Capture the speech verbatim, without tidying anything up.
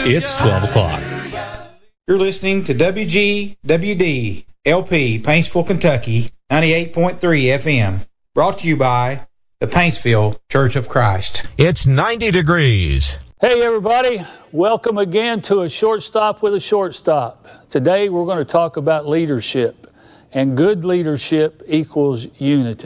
It's twelve o'clock. You're listening to W G W D L P, Paintsville, Kentucky, ninety-eight point three F M. Brought to you by the Paintsville Church of Christ. It's ninety degrees. Hey, everybody. Welcome again to A Short Stop with a Shortstop. Today, we're going to talk about leadership. And good leadership equals unity.